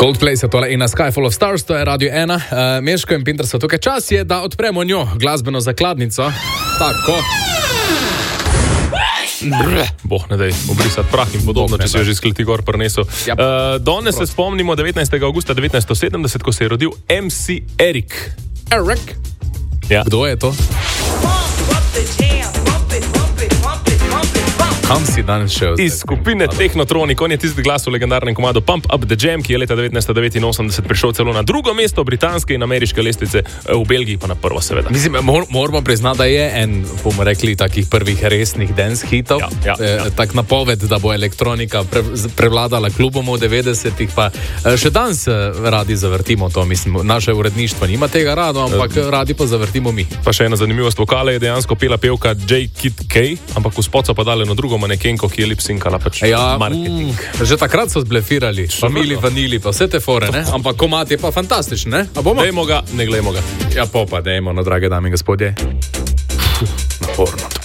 Coldplay se tole in na Sky Full of Stars, to je Radio 1. Meško in Pinter so tukaj. Čas je, da odpremo njo glasbeno zakladnico. Tako. Boh ne dej, obrisati prah in podobno, če si jo že skleti gor prinesel. Ja, Danes se spomnimo 19. augusta 1970, ko se je rodil MC Erik. Erik? Ja. Kdo je to? Kam si danes šel? Iz skupine Technotronic, on je tisti glas v legendarnem komadu Pump Up The Jam, ki je leta 1989 prišel celo na drugo mesto britanske in ameriške lestvice, v Belgiji pa na prvo, seveda. Mislim, moramo priznati, da je en, bomo rekli, takih prvih resnih dance hitov. Tak napoved, da bo elektronika prevladala klubom v 90-ih, pa še danes radi zavrtimo to, mislim, naše uredništvo nima tega rado, ampak radi pa zavrtimo mi. Pa še ena zanimivost vokala je dejansko pela pevka J. Kid K, ampak v spot so pa dali na drugo manekenko, ki je lipsinkala pač marketing. Že takrat so zblefirali, Famili, Vanili, pa vse te fore, ne? Ampak komat je pa fantastičen, ne? A bomo? Dejmo ga, ne glejmo ga. Ja, popa, dejmo, no, drage dame in gospodje. Naporno to.